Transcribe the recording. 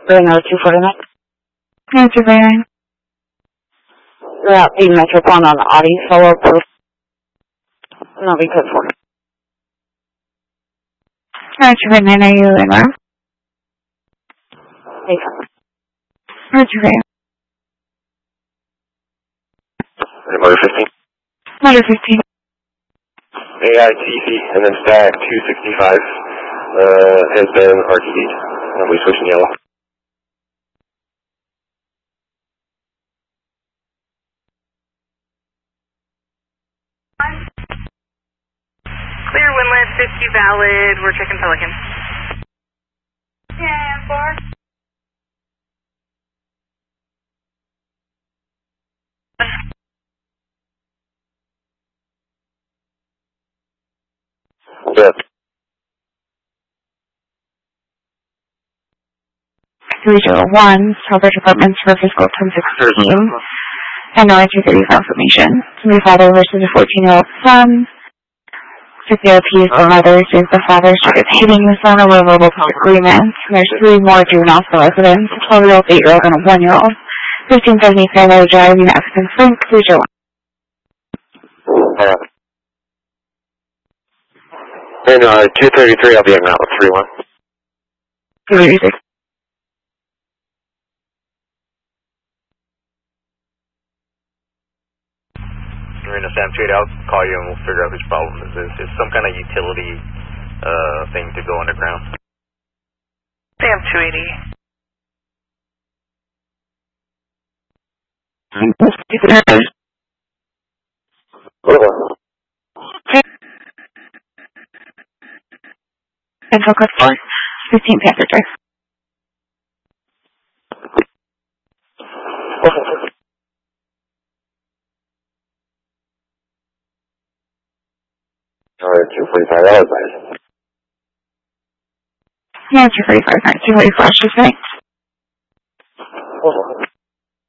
Going out 249. Yeah, 249. You're out the Metroplan on the Audi solo proof. No, we could for. Yeah, 249, are you in route? Hey, Yeah, 249. Motor 15. Motor 15. AITC and then stack 265 has been RTD'd. We switching yellow. Clear Windlet, 50 valid. We're checking Pelican. 10-4. Yeah. 301, Salvage Apartments for fiscal 1016. And NOI-230 for information. The father versus a 14-year-old son. 50 LPs or mothers is the father started hitting the son over verbal agreements. And there's 3 more juveniles for residents, a 12-year-old, 8-year-old, and a 1-year-old. 1570 Fairway Drive, Unit African Frank, 301. And 233, I'll be en route with 31. 236. Marina Sam 28, I'll call you and we'll figure out which problem this is. It's some kind of utility thing to go underground. Sam 280. Central Coast 4, 15 Panther Drive. Alright, 245, I'll advise. Yeah, 245, 240 flash, just thanks.